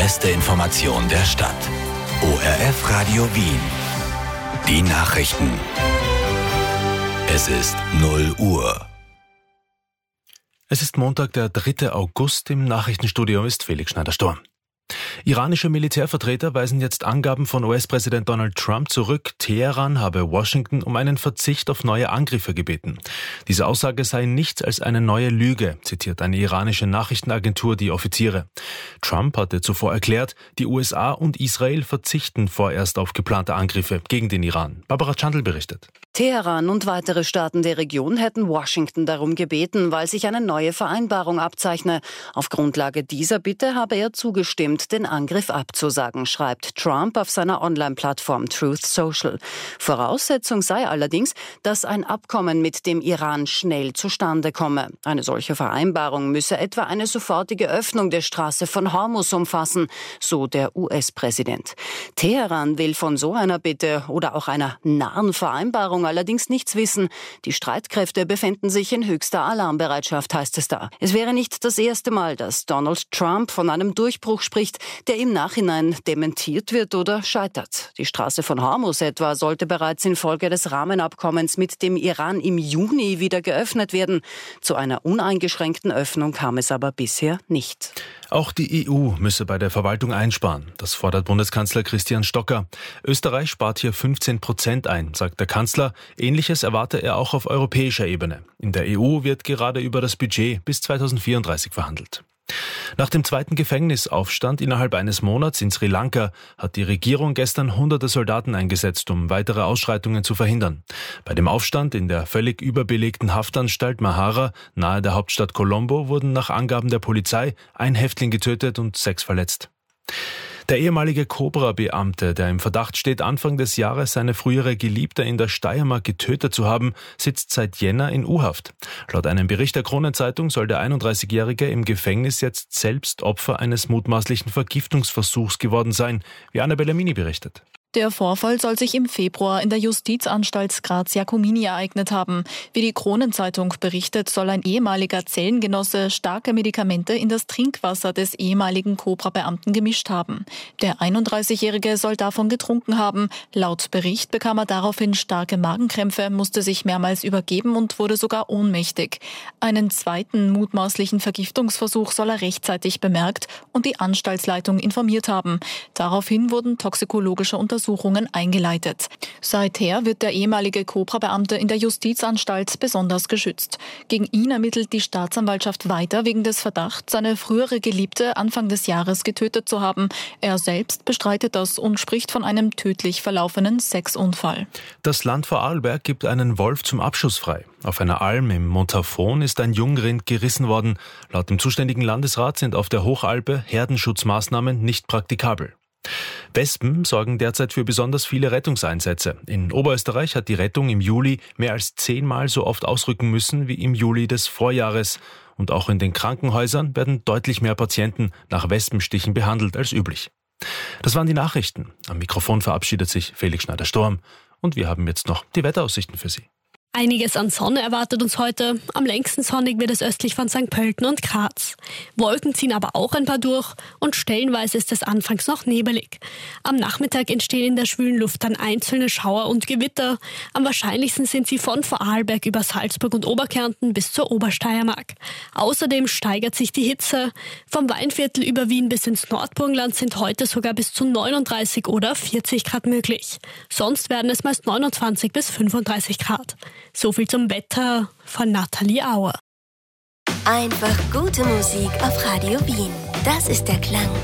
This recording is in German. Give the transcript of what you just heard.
beste Information der Stadt. ORF Radio Wien. Die Nachrichten. Es ist 0 Uhr. Es ist Montag, der 3. August. Im Nachrichtenstudio ist Felix Schneider-Storm. Iranische Militärvertreter weisen jetzt Angaben von US-Präsident Donald Trump zurück. Teheran habe Washington um einen Verzicht auf neue Angriffe gebeten. Diese Aussage sei nichts als eine neue Lüge, zitiert eine iranische Nachrichtenagentur die Offiziere. Trump hatte zuvor erklärt, die USA und Israel verzichten vorerst auf geplante Angriffe gegen den Iran. Barbara Chandl berichtet. Teheran und weitere Staaten der Region hätten Washington darum gebeten, weil sich eine neue Vereinbarung abzeichne. Auf Grundlage dieser Bitte habe er zugestimmt, den Angriff abzusagen, schreibt Trump auf seiner Online-Plattform Truth Social. Voraussetzung sei allerdings, dass ein Abkommen mit dem Iran schnell zustande komme. Eine solche Vereinbarung müsse etwa eine sofortige Öffnung der Straße von Hormuz umfassen, so der US-Präsident. Teheran will von so einer Bitte oder auch einer nahen Vereinbarung allerdings nichts wissen. Die Streitkräfte befänden sich in höchster Alarmbereitschaft, heißt es da. Es wäre nicht das erste Mal, dass Donald Trump von einem Durchbruch spricht, der im Nachhinein dementiert wird oder scheitert. Die Straße von Hormuz etwa sollte bereits infolge des Rahmenabkommens mit dem Iran im Juni wieder geöffnet werden. Zu einer uneingeschränkten Öffnung kam es aber bisher nicht. Auch die EU müsse bei der Verwaltung einsparen. Das fordert Bundeskanzler Christian Stocker. Österreich spart hier 15% ein, sagt der Kanzler. Ähnliches erwarte er auch auf europäischer Ebene. In der EU wird gerade über das Budget bis 2034 verhandelt. Nach dem zweiten Gefängnisaufstand innerhalb eines Monats in Sri Lanka hat die Regierung gestern hunderte Soldaten eingesetzt, um weitere Ausschreitungen zu verhindern. Bei dem Aufstand in der völlig überbelegten Haftanstalt Mahara nahe der Hauptstadt Colombo wurden nach Angaben der Polizei 1 Häftling getötet und 6 verletzt. Der ehemalige Cobra-Beamte, der im Verdacht steht, Anfang des Jahres seine frühere Geliebte in der Steiermark getötet zu haben, sitzt seit Jänner in U-Haft. Laut einem Bericht der Kronenzeitung soll der 31-Jährige im Gefängnis jetzt selbst Opfer eines mutmaßlichen Vergiftungsversuchs geworden sein, wie Annabella Mini berichtet. Der Vorfall soll sich im Februar in der Justizanstalt Graz-Jakomini ereignet haben. Wie die Kronenzeitung berichtet, soll ein ehemaliger Zellengenosse starke Medikamente in das Trinkwasser des ehemaligen Cobra-Beamten gemischt haben. Der 31-Jährige soll davon getrunken haben. Laut Bericht bekam er daraufhin starke Magenkrämpfe, musste sich mehrmals übergeben und wurde sogar ohnmächtig. Einen zweiten mutmaßlichen Vergiftungsversuch soll er rechtzeitig bemerkt und die Anstaltsleitung informiert haben. Daraufhin wurden toxikologische Untersuchungen eingeleitet. Seither wird der ehemalige Cobra-Beamte in der Justizanstalt besonders geschützt. Gegen ihn ermittelt die Staatsanwaltschaft weiter wegen des Verdachts, seine frühere Geliebte Anfang des Jahres getötet zu haben. Er selbst bestreitet das und spricht von einem tödlich verlaufenen Sexunfall. Das Land Vorarlberg gibt einen Wolf zum Abschuss frei. Auf einer Alm im Montafon ist ein Jungrind gerissen worden. Laut dem zuständigen Landesrat sind auf der Hochalpe Herdenschutzmaßnahmen nicht praktikabel. Wespen sorgen derzeit für besonders viele Rettungseinsätze. In Oberösterreich hat die Rettung im Juli mehr als 10-mal so oft ausrücken müssen wie im Juli des Vorjahres. Und auch in den Krankenhäusern werden deutlich mehr Patienten nach Wespenstichen behandelt als üblich. Das waren die Nachrichten. Am Mikrofon verabschiedet sich Felix Schneider-Storm. Und wir haben jetzt noch die Wetteraussichten für Sie. Einiges an Sonne erwartet uns heute. Am längsten sonnig wird es östlich von St. Pölten und Graz. Wolken ziehen aber auch ein paar durch und stellenweise ist es anfangs noch nebelig. Am Nachmittag entstehen in der schwülen Luft dann einzelne Schauer und Gewitter. Am wahrscheinlichsten sind sie von Vorarlberg über Salzburg und Oberkärnten bis zur Obersteiermark. Außerdem steigert sich die Hitze. Vom Weinviertel über Wien bis ins Nordburgenland sind heute sogar bis zu 39 oder 40 Grad möglich. Sonst werden es meist 29 bis 35 Grad. So viel zum Wetter von Nathalie Auer. Einfach gute Musik auf Radio Wien. Das ist der Klang